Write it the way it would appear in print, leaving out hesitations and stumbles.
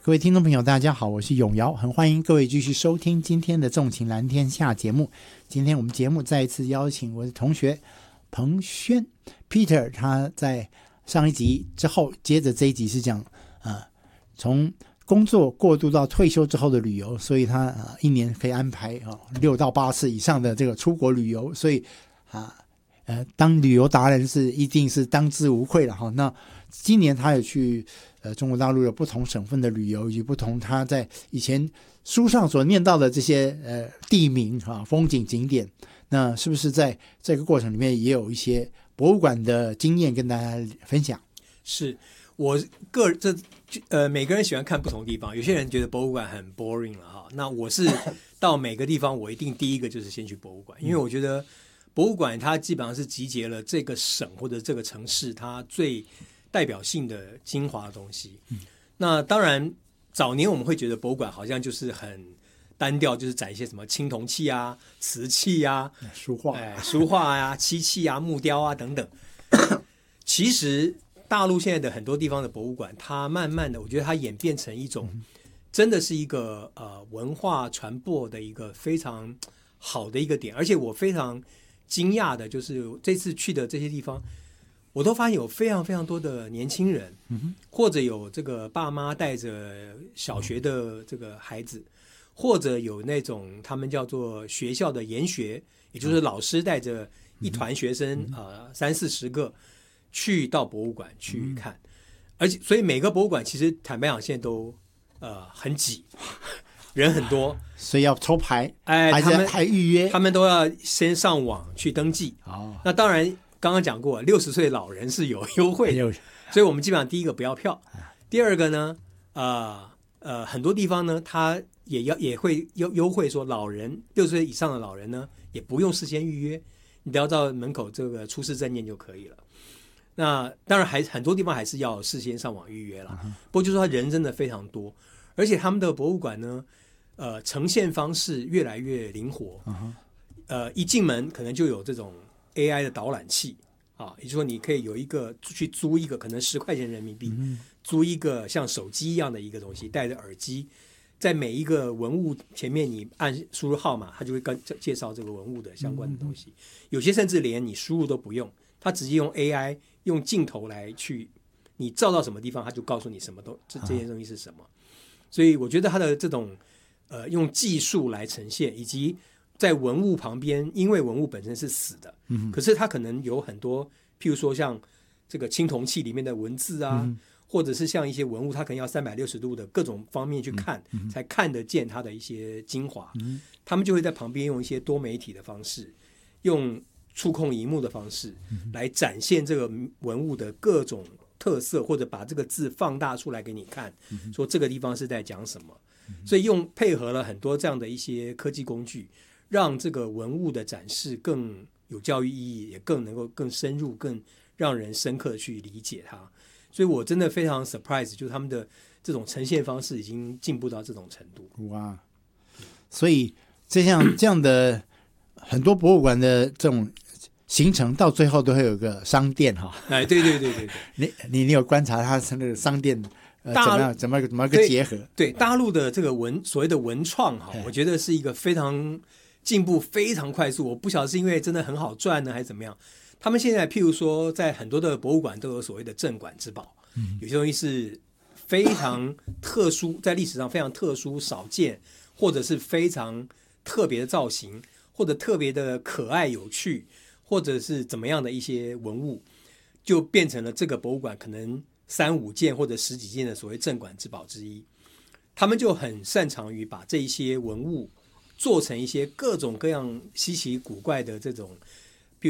各位听众朋友大家好，我是永尧，很欢迎各位继续收听今天的纵情蓝天下节目。今天我们节目再一次邀请我的同学彭轩 Peter， 他在上一集之后接着这一集是讲从工作过渡到退休之后的旅游，所以他一年可以安排6到8次以上的这个出国旅游，所以当旅游达人一定是当之无愧了哈。那今年他也去中国大陆有不同省份的旅游，以及不同他在以前书上所念到的这些地名风景景点，那是不是在这个过程里面也有一些博物馆的经验跟大家分享？ 是我每个人喜欢看不同地方，有些人觉得博物馆很 boring 了哈。那我是到每个地方，我一定第一个就是先去博物馆，因为我觉得博物馆它基本上是集结了这个省或者这个城市它最代表性的精华的东西。那当然早年我们会觉得博物馆好像就是很单调，就是展一些什么青铜器啊、瓷器啊、 书画啊、漆器啊、木雕啊等等。其实大陆现在的很多地方的博物馆，它慢慢的我觉得它演变成一种真的是一个文化传播的一个非常好的一个点。而且我非常惊讶的就是这次去的这些地方，我都发现有非常非常多的年轻人，或者有这个爸妈带着小学的这个孩子，或者有那种他们叫做学校的研学，也就是老师带着一团学生30-40个去到博物馆去看。而且所以每个博物馆其实坦白讲现在都很挤，人很多， 所以要抽牌，还预约， 他们都要先上网去登记。那当然刚刚讲过60岁老人是有优惠的，所以我们基本上第一个不要票，第二个呢很多地方呢他也会优惠，说老人60岁以上的老人呢也不用事先预约，你只要到门口这个出示证件就可以了。那当然很多地方还是要事先上网预约了，不过就是说人真的非常多，而且他们的博物馆呢呈现方式越来越灵活。一进门可能就有这种 AI 的导览器也就是说你可以去租一个可能10块钱人民币，租一个像手机一样的一个东西，戴着耳机，在每一个文物前面你按输入号码，它就会介绍这个文物的相关的东西。有些甚至连你输入都不用，它直接用 AI 用镜头来去你照到什么地方，它就告诉你什么这件东西是什么。所以我觉得它的这种用技术来呈现，以及在文物旁边，因为文物本身是死的，可是它可能有很多譬如说像这个青铜器里面的文字啊，或者是像一些文物它可能要360度的各种方面去看，才看得见它的一些精华。他们就会在旁边用一些多媒体的方式，用触控萤幕的方式来展现这个文物的各种特色，或者把这个字放大出来给你看，说这个地方是在讲什么。所以配合了很多这样的一些科技工具，让这个文物的展示更有教育意义，也更能够更深入，更让人深刻的去理解它。所以我真的非常 surprise， 就是他们的这种呈现方式已经进步到这种程度。 哇！所以这样的很多博物馆的这种行程到最后都会有个商店对， 你有观察它那个商店怎么个结合？ 对大陆的这个所谓的文创我觉得是一个非常进步非常快速。我不晓得是因为真的很好赚呢，还是怎么样。他们现在譬如说在很多的博物馆都有所谓的镇馆之宝，有些东西是非常特殊，在历史上非常特殊少见，或者是非常特别的造型，或者特别的可爱有趣，或者是怎么样的一些文物，就变成了这个博物馆可能3-5件或者10几件的所谓镇馆之宝之一。他们就很擅长于把这一些文物做成一些各种各样稀奇古怪的这种